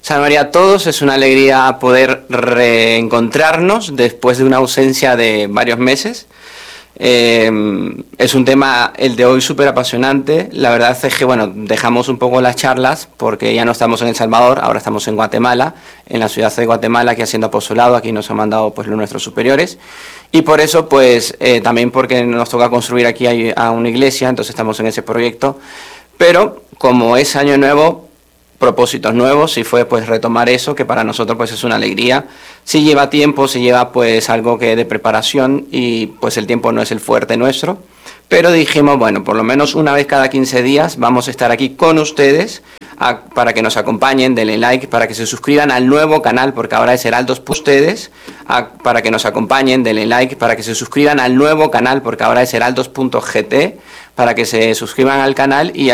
Santa María a todos, es una alegría poder reencontrarnos después de una ausencia de varios meses. Es un tema, el de hoy, súper apasionante. La verdad es que, bueno, dejamos un poco las charlas porque ya no estamos en El Salvador, ahora estamos en Guatemala, en la ciudad de Guatemala, aquí haciendo apostolado. Aquí nos han mandado pues nuestros superiores, y por eso pues también porque nos toca construir aquí a una iglesia, entonces estamos en ese proyecto. Pero como es año nuevo, propósitos nuevos, y fue pues retomar eso, que para nosotros pues es una alegría. Sí lleva tiempo, sí lleva pues algo que de preparación, y pues el tiempo no es el fuerte nuestro, pero dijimos, bueno, por lo menos una vez cada 15 días vamos a estar aquí con ustedes para que nos acompañen, denle like, para que se suscriban al nuevo canal, porque ahora es Heraldos ustedes, para que nos acompañen, denle like, para que se suscriban al nuevo canal, porque ahora es heraldos.gt, para que se suscriban al canal y